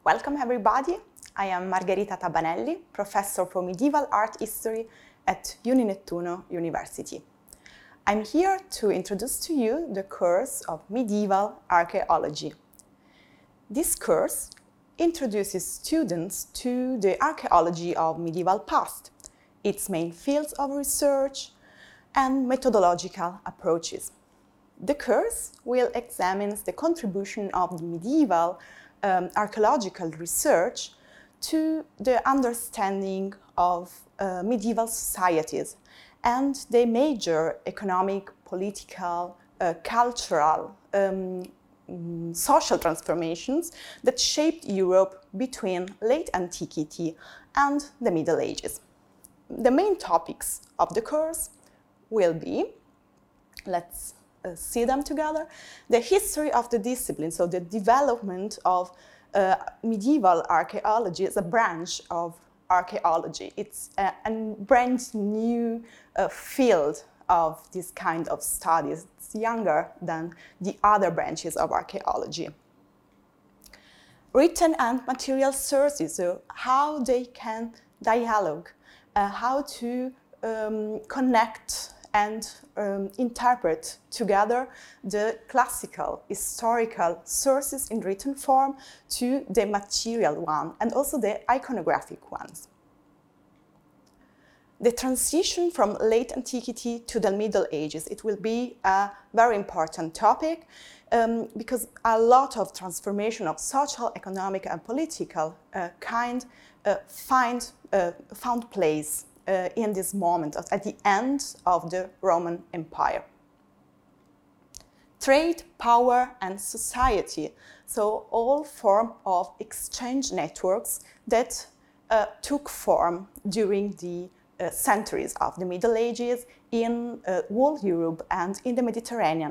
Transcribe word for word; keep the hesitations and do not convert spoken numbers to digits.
Welcome everybody. I am Margherita Tabanelli, Professor for Medieval Art History at Uninettuno University. I'm here to introduce to you the course of Medieval Archaeology. This course introduces students to the archaeology of medieval past, its main fields of research and methodological approaches. The course will examine the contribution of the medieval um, archaeological research to the understanding of uh, medieval societies and the major economic, political, uh, cultural, um, mm, social transformations that shaped Europe between late antiquity and the Middle Ages. The main topics of the course will be, let's uh, see them together, the history of the discipline, so the development of uh, medieval archaeology as a branch of archaeology. It's a, a brand new uh, field of this kind of studies. It's younger than the other branches of archaeology. Written and material sources, so how they can dialogue, uh, how to um, connect and um, interpret together the classical, historical sources in written form to the material one and also the iconographic ones. The transition from late antiquity to the Middle Ages, it will be a very important topic um, because a lot of transformation of social, economic and political uh, kind uh, find, uh, found place uh, in this moment at the end of the Roman Empire. Trade, power and society, so all form of exchange networks that uh, took form during the Uh, centuries of the Middle Ages in uh, whole Europe and in the Mediterranean